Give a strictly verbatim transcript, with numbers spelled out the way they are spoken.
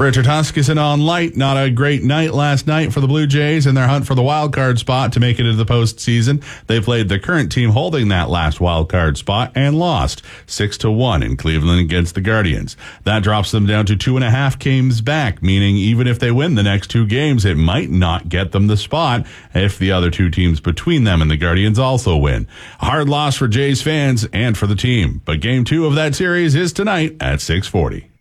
Richard Huskisson on light. Not a great night last night for the Blue Jays in their hunt for the wild card spot to make it into the postseason. They played the current team holding that last wild card spot and lost six to one in Cleveland against the Guardians. That drops them down to two and a half games back, meaning even if they win the next two games, it might not get them the spot if the other two teams between them and the Guardians also win. A hard loss for Jays fans and for the team, but game two of that series is tonight at six forty.